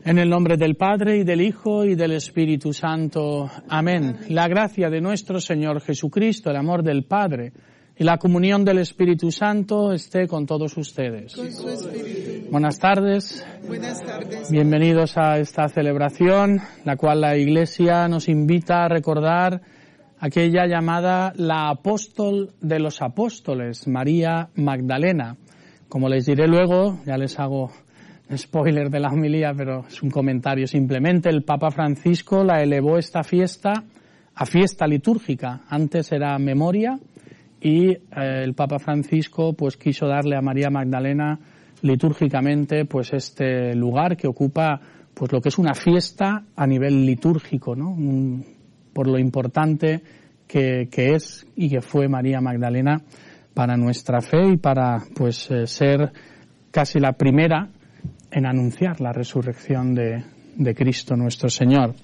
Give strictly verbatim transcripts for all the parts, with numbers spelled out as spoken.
En el nombre del Padre, y del Hijo, y del Espíritu Santo. Amén. La gracia de nuestro Señor Jesucristo, el amor del Padre y la comunión del Espíritu Santo esté con todos ustedes. Con su espíritu. Buenas tardes. Buenas tardes. Bienvenidos a esta celebración, la cual la Iglesia nos invita a recordar aquella llamada la apóstol de los apóstoles, María Magdalena. Como les diré luego, ya les hago spoiler de la homilía, pero es un comentario simplemente. El Papa Francisco la elevó esta fiesta a fiesta litúrgica. Antes era memoria y eh, el Papa Francisco pues quiso darle a María Magdalena litúrgicamente pues este lugar que ocupa pues lo que es una fiesta a nivel litúrgico, ¿no? Un, por lo importante que, que es y que fue María Magdalena para nuestra fe y para pues eh, ser casi la primera en anunciar la resurrección de, de Cristo nuestro Señor.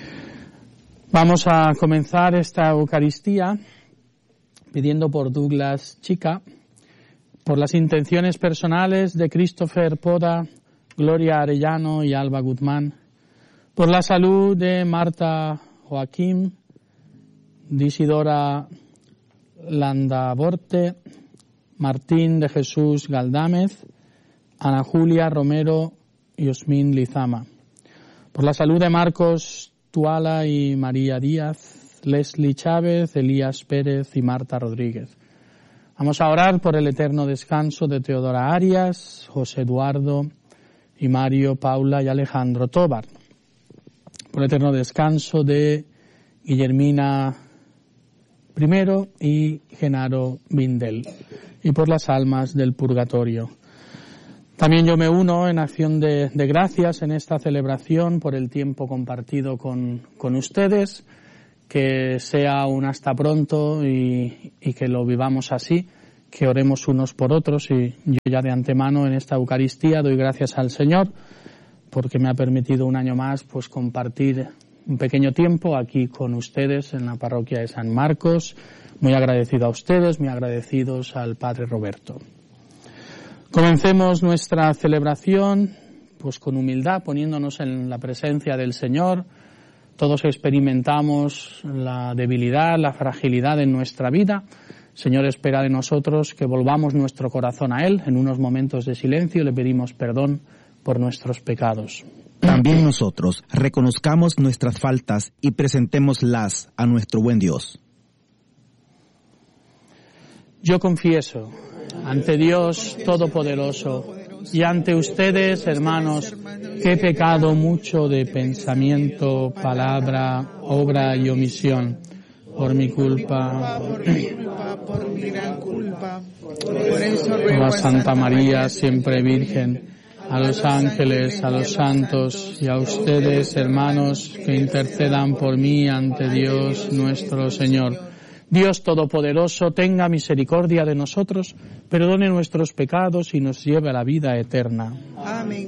Vamos a comenzar esta Eucaristía pidiendo por Douglas Chica, por las intenciones personales de Christopher Poda, Gloria Arellano y Alba Guzmán, por la salud de Marta Joaquín, de Isidora Landaborte, Martín de Jesús Galdámez, Ana Julia Romero y Osmin Lizama. Por la salud de Marcos Tuala y María Díaz, Leslie Chávez, Elías Pérez y Marta Rodríguez. Vamos a orar por el eterno descanso de Teodora Arias, José Eduardo y Mario, Paula y Alejandro Tobar. Por el eterno descanso de Guillermina Primero y Genaro Bindel. Y por las almas del purgatorio. También yo me uno en acción de, de gracias en esta celebración por el tiempo compartido con, con ustedes, que sea un hasta pronto y, y que lo vivamos así, que oremos unos por otros, y yo ya de antemano en esta Eucaristía doy gracias al Señor porque me ha permitido un año más pues compartir un pequeño tiempo aquí con ustedes en la parroquia de San Marcos. Muy agradecido a ustedes, muy agradecidos al Padre Roberto. Comencemos nuestra celebración pues con humildad, poniéndonos en la presencia del Señor. Todos experimentamos la debilidad, la fragilidad en nuestra vida. El Señor espera de nosotros que volvamos nuestro corazón a Él. En unos momentos de silencio le pedimos perdón por nuestros pecados. También nosotros reconozcamos nuestras faltas y presentémoslas a nuestro buen Dios. Yo confieso ante Dios Todopoderoso y ante ustedes, hermanos, que he pecado mucho de pensamiento, palabra, obra y omisión, por mi culpa. Por mi culpa, por mi gran culpa. Por eso ruego a Santa María, siempre Virgen, a los ángeles, a los santos y a ustedes, hermanos, que intercedan por mí ante Dios nuestro Señor. Dios Todopoderoso, tenga misericordia de nosotros, perdone nuestros pecados y nos lleve a la vida eterna. Amén.